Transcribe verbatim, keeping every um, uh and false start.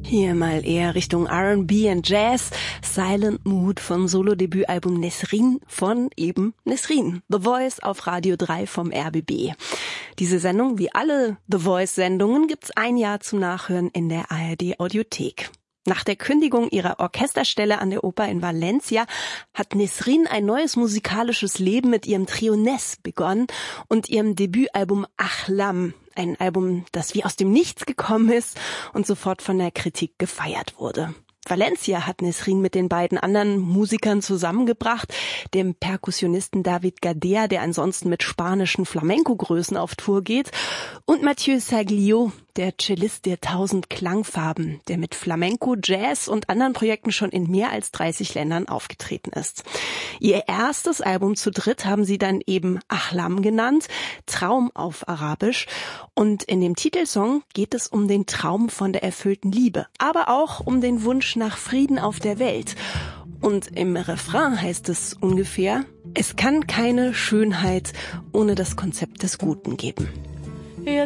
Hier mal eher Richtung R and B und Jazz. Silent Mood von Solo-Debütalbum Nesrin von eben Nesrin. The Voice auf Radio drei vom R B B. Diese Sendung, wie alle The Voice-Sendungen, gibt's ein Jahr zum Nachhören in der A R D-Audiothek. Nach der Kündigung ihrer Orchesterstelle an der Oper in Valencia hat Nesrin ein neues musikalisches Leben mit ihrem Trio Nes begonnen und ihrem Debütalbum Ahlam, ein Album, das wie aus dem Nichts gekommen ist und sofort von der Kritik gefeiert wurde. Valencia hat Nesrin mit den beiden anderen Musikern zusammengebracht, dem Perkussionisten David Gadea, der ansonsten mit spanischen Flamenco-Größen auf Tour geht, und Mathieu Saglio, der Cellist der tausend Klangfarben, der mit Flamenco, Jazz und anderen Projekten schon in mehr als dreißig Ländern aufgetreten ist. Ihr erstes Album zu dritt haben sie dann eben Ahlam genannt, Traum auf Arabisch. Und in dem Titelsong geht es um den Traum von der erfüllten Liebe, aber auch um den Wunsch nach Frieden auf der Welt. Und im Refrain heißt es ungefähr: Es kann keine Schönheit ohne das Konzept des Guten geben.